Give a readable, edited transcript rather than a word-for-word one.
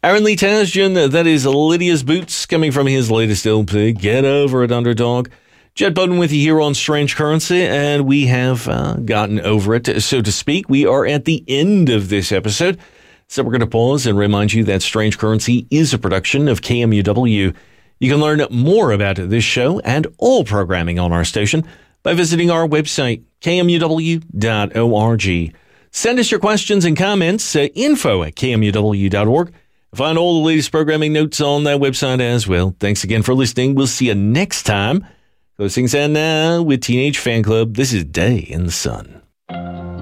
Aaron Lee Tasjan, that is Lydia's Boots, coming from his latest LP, Get Over It, Underdog. Jed Bowden with you here on Strange Currency, and we have gotten over it, so to speak. We are at the end of this episode, so we're going to pause and remind you that Strange Currency is a production of KMUW. You can learn more about this show and all programming on our station by visiting our website, kmuw.org. Send us your questions and comments at info@kmuw.org. Find all the latest programming notes on that website as well. Thanks again for listening. We'll see you next time. Closing sound now with Teenage Fan Club. This is Day in the Sun.